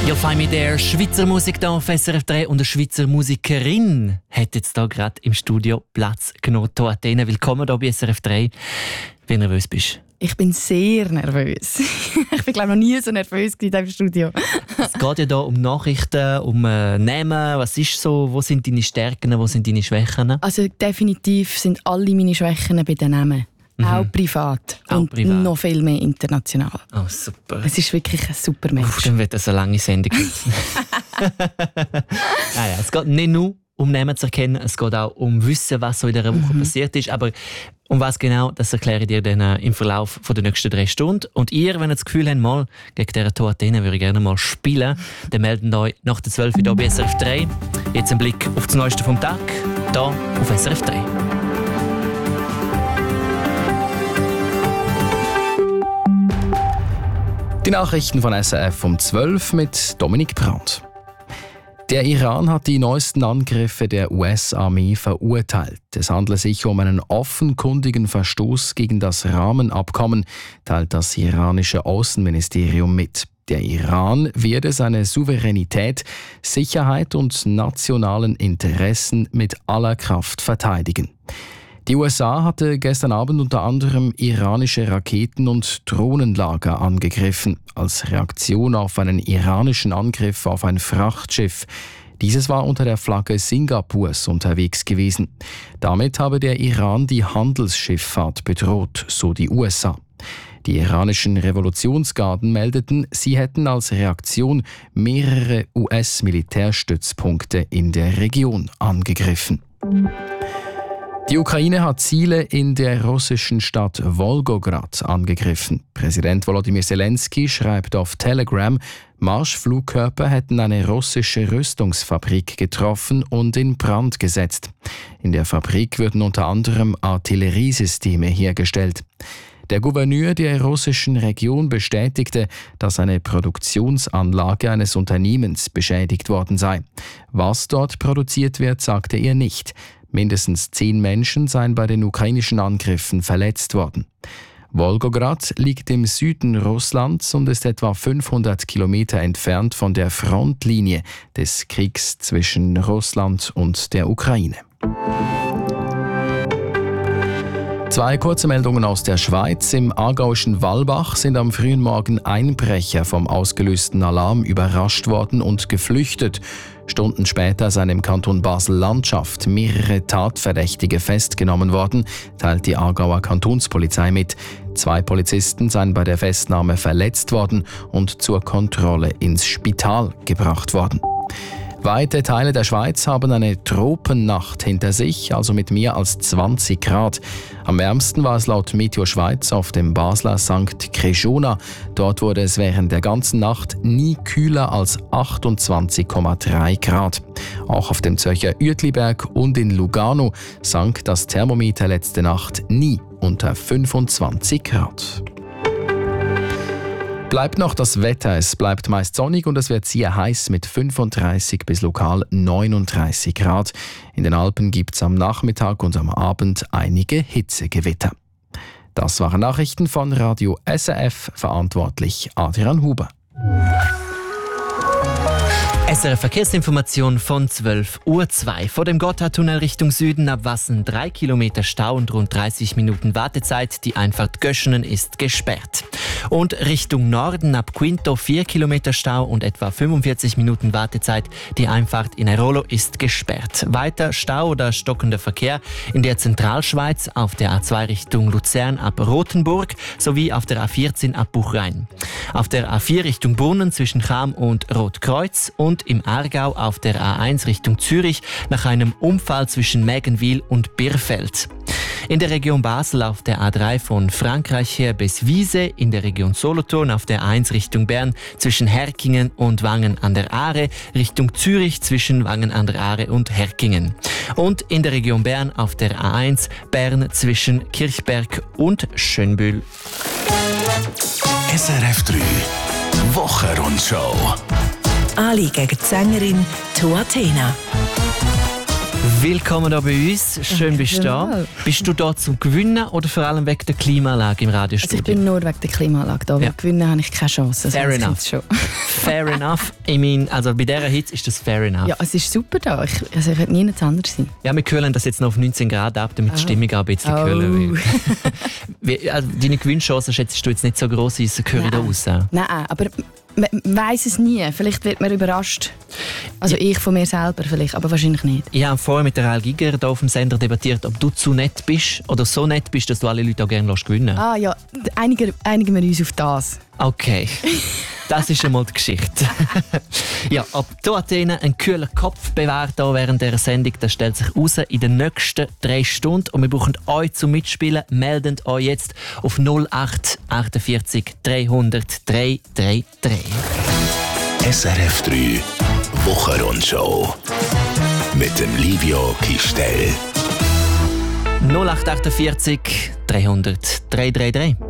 Ja, fein mit der Schweizer Musik hier auf SRF 3 und eine Schweizer Musikerin hat jetzt hier gerade im Studio Platz genommen. Athena, willkommen hier bei SRF 3. Wie nervös bist du? Ich bin sehr nervös. Ich bin, glaube ich, noch nie so nervös im Studio. Es geht ja hier um Nachrichten, um Namen. Was ist so? Wo sind deine Stärken, wo sind deine Schwächen? Also definitiv sind alle meine Schwächen bei den Namen. Auch privat. Und noch viel mehr international. Oh, super. Es ist wirklich ein super Mensch. Dann wird das eine lange Sendung. Es geht nicht nur um Namen zu erkennen, es geht auch um Wissen, was so in dieser Woche passiert ist. Aber um was genau, das erkläre ich dir dann im Verlauf der nächsten 3 Stunden. Und ihr, wenn ihr das Gefühl habt, mal gegen diese Athena würde ich gerne mal spielen, dann meldet euch nach der 12 Uhr bei SRF 3. Jetzt ein Blick auf das Neueste vom Tag, hier auf SRF 3. Die Nachrichten von SRF um 12 mit Dominik Brandt. Der Iran hat die neuesten Angriffe der US-Armee verurteilt. Es handle sich um einen offenkundigen Verstoß gegen das Rahmenabkommen, teilt das iranische Außenministerium mit. Der Iran werde seine Souveränität, Sicherheit und nationalen Interessen mit aller Kraft verteidigen. Die USA hatte gestern Abend unter anderem iranische Raketen- und Drohnenlager angegriffen, als Reaktion auf einen iranischen Angriff auf ein Frachtschiff. Dieses war unter der Flagge Singapurs unterwegs gewesen. Damit habe der Iran die Handelsschifffahrt bedroht, so die USA. Die iranischen Revolutionsgarden meldeten, sie hätten als Reaktion mehrere US-Militärstützpunkte in der Region angegriffen. Die Ukraine hat Ziele in der russischen Stadt Wolgograd angegriffen. Präsident Volodymyr Zelensky schreibt auf Telegram, Marschflugkörper hätten eine russische Rüstungsfabrik getroffen und in Brand gesetzt. In der Fabrik würden unter anderem Artilleriesysteme hergestellt. Der Gouverneur der russischen Region bestätigte, dass eine Produktionsanlage eines Unternehmens beschädigt worden sei. Was dort produziert wird, sagte er nicht. Mindestens 10 Menschen seien bei den ukrainischen Angriffen verletzt worden. Wolgograd liegt im Süden Russlands und ist etwa 500 Kilometer entfernt von der Frontlinie des Kriegs zwischen Russland und der Ukraine. 2 kurze Meldungen aus der Schweiz. Im aargauischen Wallbach sind am frühen Morgen Einbrecher vom ausgelösten Alarm überrascht worden und geflüchtet. Stunden später seien im Kanton Basel-Landschaft mehrere Tatverdächtige festgenommen worden, teilt die Aargauer Kantonspolizei mit. 2 Polizisten seien bei der Festnahme verletzt worden und zur Kontrolle ins Spital gebracht worden. Weite Teile der Schweiz haben eine Tropennacht hinter sich, also mit mehr als 20 Grad. Am wärmsten war es laut Meteo Schweiz auf dem Basler St. Crejona. Dort wurde es während der ganzen Nacht nie kühler als 28,3 Grad. Auch auf dem Zürcher Uetliberg und in Lugano sank das Thermometer letzte Nacht nie unter 25 Grad. Bleibt noch das Wetter. Es bleibt meist sonnig und es wird sehr heiß mit 35 bis lokal 39 Grad. In den Alpen gibt es am Nachmittag und am Abend einige Hitzegewitter. Das waren Nachrichten von Radio SRF, verantwortlich Adrian Huber. SRF Verkehrsinformation von 12:02 Uhr. Vor dem Gotthardtunnel Richtung Süden ab Wassen 3 Kilometer Stau und rund 30 Minuten Wartezeit. Die Einfahrt Göschenen ist gesperrt. Und Richtung Norden ab Quinto 4 Kilometer Stau und etwa 45 Minuten Wartezeit. Die Einfahrt in Airolo ist gesperrt. Weiter Stau oder stockender Verkehr in der Zentralschweiz auf der A2 Richtung Luzern ab Rothenburg sowie auf der A14 ab Buchrein. Auf der A4 Richtung Brunnen zwischen Cham und Rotkreuz und im Aargau auf der A1 Richtung Zürich nach einem Unfall zwischen Mägenwil und Birfeld. In der Region Basel auf der A3 von Frankreich her bis Wiese, in der Region Solothurn auf der A1 Richtung Bern zwischen Herkingen und Wangen an der Aare, Richtung Zürich zwischen Wangen an der Aare und Herkingen. Und in der Region Bern auf der A1 Bern zwischen Kirchberg und Schönbühl. SRF 3 Wochenrundschau. Ali gegen die Sängerin Athena. Willkommen hier bei uns. Schön bist du da. Bist du da zum Gewinnen oder vor allem wegen der Klimaanlage im Radiostudio? Also ich bin nur wegen der Klimaanlage da, weil gewinnen habe ich keine Chance. Fair enough. Fair enough. Ich meine, also bei dieser Hitze ist das fair enough. Ja, es ist super da. Ich könnte nie anders sein. Ja, wir kühlen das jetzt noch auf 19 Grad ab, damit die Stimmung auch ein bisschen kühler wird. Also, deine Gewinnchancen schätzt du jetzt nicht so gross ein, höre ich da raus? Nein, aber man weiss es nie. Vielleicht wird man überrascht. Also ich von mir selber vielleicht, aber wahrscheinlich nicht. Ich habe vorher mit der Rael Giger hier auf dem Sender debattiert, ob du zu nett bist oder so nett bist, dass du alle Leute auch gerne gewinnen lässt. Ah ja, einigen wir uns auf das. Okay, das ist einmal die Geschichte. Ja, ob du Athena einen kühlen Kopf bewahrt während dieser Sendung, das stellt sich raus in den nächsten 3 Stunden. Und wir brauchen euch zum Mitspielen. Meldet euch jetzt auf 08 48 300 333. SRF 3 Wochenrundschau mit dem Livio Kistel. 08 48 300 333.